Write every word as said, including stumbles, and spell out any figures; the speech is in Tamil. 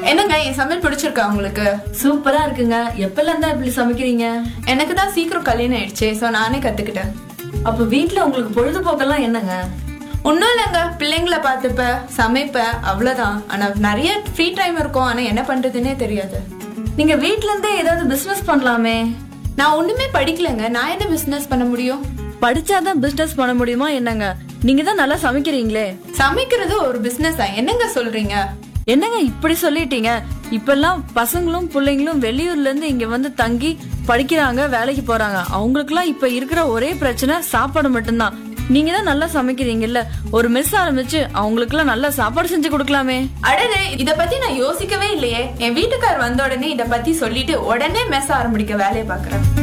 என்னங்க என் சமையல் பிடிச்சிருக்கா உங்களுக்கு? சூப்பரா இருக்குங்க. எப்பல இருந்தா இப்படி சமைக்கிறீங்க? எனக்கு தான் சீக்கிரம் கல்யாணம் ஆயிடுச்சு, சோ நானே கத்துக்கிட்டேன். அப்ப வீட்டுல உங்களுக்கு பொழுதுபோக்கெல்லாம் என்னங்க? ஒன்னும் இல்லைங்க, பிள்ளைங்களை பார்த்துப்ப சமைப்ப அவ்வளவுதான். ஆனா நிறைய ஃப்ரீ டைம் இருக்கும், ஆனா என்ன பண்றதுன்னே தெரியாது. நீங்க வீட்ல இருந்தே ஏதாவது பிசினஸ் பண்ணலாமே. நான் ஒண்ணுமே படிக்கலங்க, நான் என்ன பிசினஸ் பண்ண முடியும்? படிச்சாதான் பிசினஸ் பண்ண முடியுமா என்னங்க? நீங்க தான் நல்லா சமைக்கிறீங்களே. சமைக்கிறது ஒரு பிசினஸா? என்னங்க சொல்றீங்க? என்னங்க இப்படி சொல்லிட்டீங்க? இப்பெல்லாம் பசங்களும் பிள்ளைங்களும் வெளியூர்ல இருந்து இங்க வந்து தங்கி படிக்கிறாங்க, வேலைக்கு போறாங்க. அவங்களுக்கு எல்லாம் இப்ப இருக்கிற ஒரே பிரச்சனை சாப்பாடு மட்டும்தான். நீங்க தான் நல்லா சமைக்கிறீங்கல்ல, ஒரு மெஸ் ஆரம்பிச்சு அவங்களுக்கு எல்லாம் நல்லா சாப்பாடு செஞ்சு கொடுக்கலாமே. அடடே, இத பத்தி நான் யோசிக்கவே இல்லையே. என் வீட்டுக்கார் வந்த உடனே இத பத்தி சொல்லிட்டு உடனே மெஸ் ஆரம்பிக்க வேலையை பாக்குறேன்.